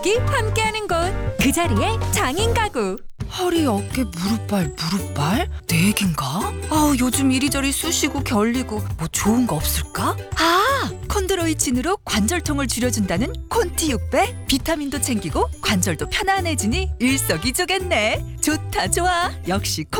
기 함께하는 곳, 그 자리에 장인 가구. 허리, 어깨, 무릎발? 내 얘긴가? 요즘 이리저리 쑤시고 결리고 뭐 좋은 거 없을까? 콘드로이친으로 관절통을 줄여준다는 콘티 6배. 비타민도 챙기고 관절도 편안해지니 일석이조겠네. 좋다 좋아. 역시 콘